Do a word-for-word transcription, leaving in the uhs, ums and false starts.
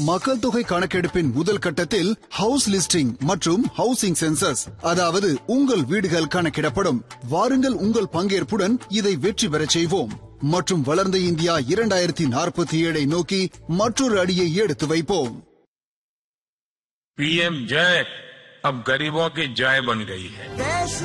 மக்கள் தொகை கணக்கெடுப்பின் முதல் கட்டத்தில் ஹவுஸ் லிஸ்டிங் மற்றும் ஹவுசிங் சென்சஸ், அதாவது உங்கள் வீடுகள் கணக்கிடப்படும். வாருங்கள், உங்கள் பங்கேற்புடன் இதை வெற்றி பெறச் செய்வோம் மற்றும் வளர்ந்த இந்தியா இரண்டாயிரத்தி நாற்பத்தி ஏழை நோக்கி மற்றொரு அடியை எடுத்து வைப்போம். पीएम जय अब गरीबों की जय बन गई है.